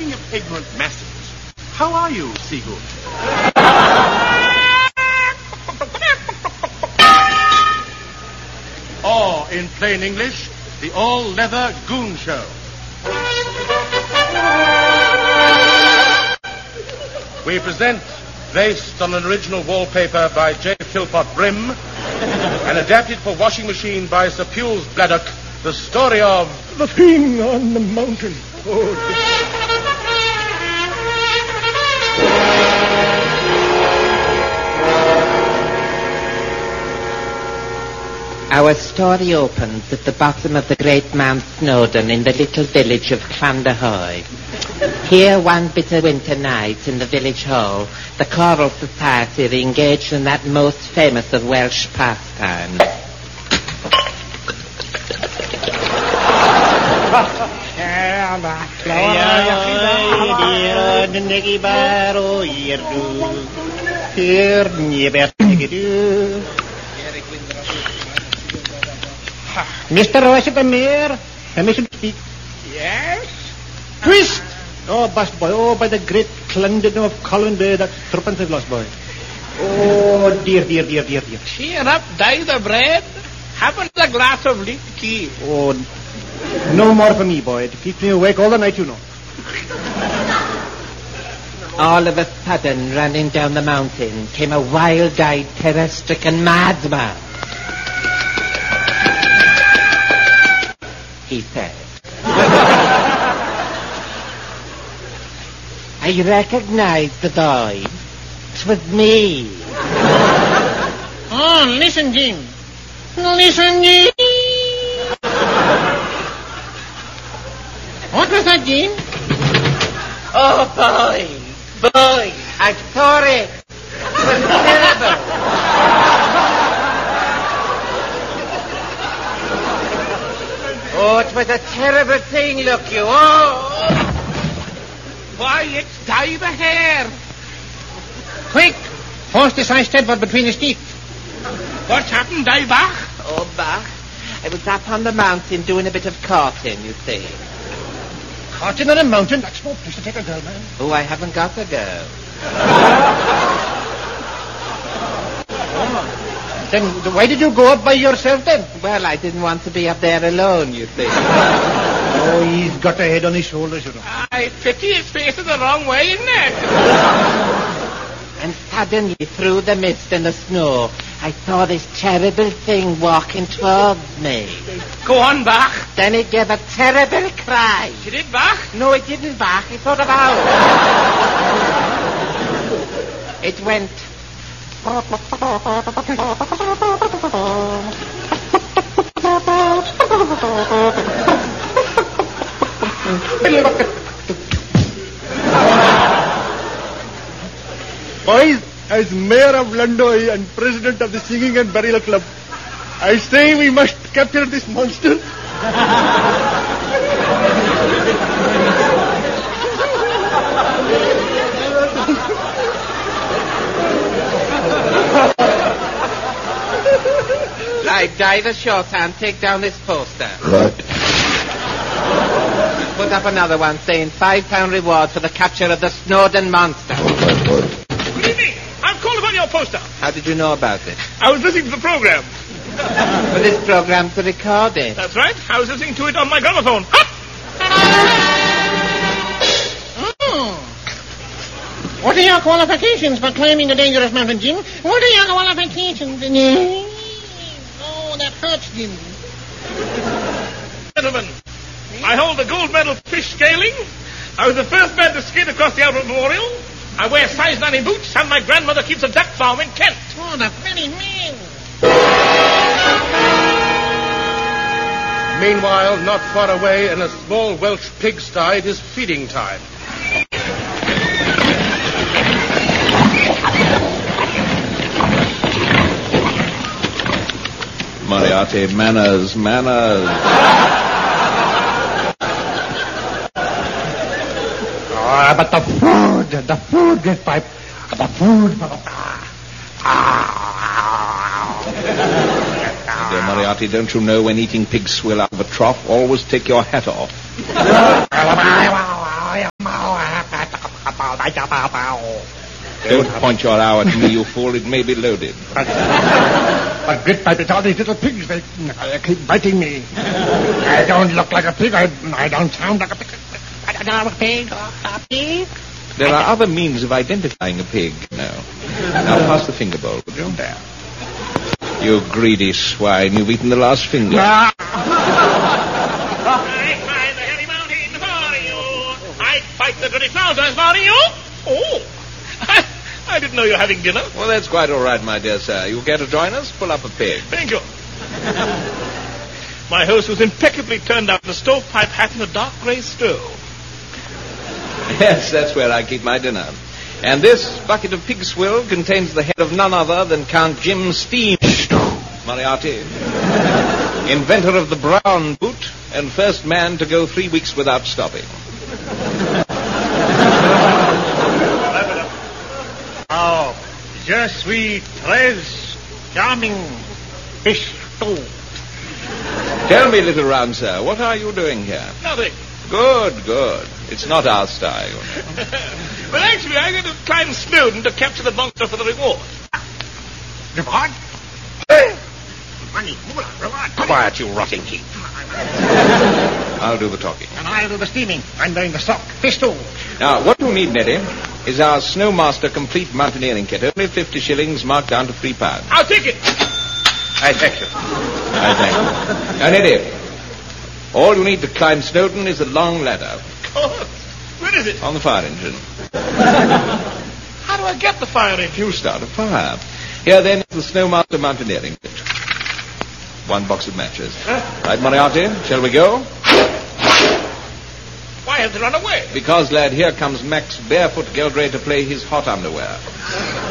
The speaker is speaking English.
Speaking of ignorant masses, how are you, Seagull? Or, in plain English, the all-leather goon show. We present, based on an original wallpaper by J. Philpott Brim, and adapted for washing machine by Sir Pules Bladdock, the story of The Thing on the Mountain. Our story opens at the bottom of the great Mount Snowdon in the little village of Llandahoy. Here, one bitter winter night in the village hall, the choral society are engaged in that most famous of Welsh pastimes. Mr. Royce at the mayor, permission to speak. Yes? Twist! Oh, bust boy. Oh, by the great Clondon of Colindale, that threepence lost boy. Oh, dear. Cheer up, die the bread. Haven't a glass of leaky. Oh, no more for me, boy. It keeps me awake all the night, you know. All of a sudden, running down the mountain, came a wild-eyed, terror-stricken madman. He said, I recognize the voice. 'Twas me. Oh, listen, Jim. Listen, Jim. What was that, Jim? Oh, boy, I saw it. It was terrible. Oh, it was a terrible thing, look you. Oh! Why, it's Dye the Hare. Quick! Force this ice Tedford between his teeth. What's happened, Dye Bach? Oh, Bach, I was up on the mountain doing a bit of courting, you see. Courting on a mountain? That's no place to take a girl, man. Oh, I haven't got a girl. Then why did you go up by yourself, then? Well, I didn't want to be up there alone, you see. Oh, he's got a head on his shoulders, you know. I pity his face is the wrong way, isn't it? And suddenly, through the mist and the snow, I saw this terrible thing walking towards me. Go on, Bach. Then it gave a terrible cry. Did it, Bach? No, it didn't, Bach. It sort of howled. It went... Boys, as mayor of Llandahoy and president of the Singing and Burial Club, I say we must capture this monster. Right, Dye the shorthand, take down this poster. Right. Put up another one saying £5 reward for the capture of the Snowdon monster. Good evening. I'm called upon your poster. How did you know about it? I was listening to the program. Well, this program's recorded. That's right. I was listening to it on my gramophone. What are your qualifications for climbing a dangerous mountain, Jim? What are your qualifications? Oh, that hurts, Jim. Gentlemen, I hold the gold medal fish scaling. I was the first man to skate across the Albert Memorial. I wear size 9 boots, and my grandmother keeps a duck farm in Kent. Oh, the very man. Meanwhile, not far away in a small Welsh pigsty, it is feeding time. Moriarty, manners. But the food, great pipe. The food. Dear Moriarty, don't you know when eating pig swill out of a trough, always take your hat off? Don't point your hour at me, you fool. It may be loaded. But Grit, by all these little pigs, they keep biting me. I don't look like a pig. I don't sound like a pig. A pig? There are other means of identifying a pig, Now pass the finger bowl, would you? There. You greedy swine. You've eaten the last finger. I climb the hilly mountain for you. I fight the dirty trousers for you. Oh, I didn't know you were having dinner. Well, that's quite all right, my dear sir. You care to join us? Pull up a pig. Thank you. My host was impeccably turned out in a stovepipe hat and a dark grey stove. Yes, that's where I keep my dinner. And this bucket of pig swill contains the head of none other than Count Jim Steam Moriarty, inventor of the brown boot and first man to go 3 weeks without stopping. Oh, je suis très charming fish stew. Tell me, little round sir, what are you doing here? Nothing. Good. It's not our style, you know. Well, actually, I'm going to climb Snowdon to capture the monster for the reward. Reward? Money, moolah, reward. Quiet, you rotting heap. I'll do the talking. And I'll do the steaming. I'm doing the stock fish stew. Now, what you need, Neddy, is our Snowmaster complete mountaineering kit. Only 50 shillings, marked down to £3. I'll take it. I thank you. Now, Neddy, all you need to climb Snowdon is a long ladder. Oh, where is it? On the fire engine. How do I get the fire engine? You start a fire. Here, then, is the Snowmaster mountaineering kit. 1 box of matches. Right, Moriarty, shall we go? Why have they run away? Because, lad, here comes Max Barefoot Geldray to play his hot underwear.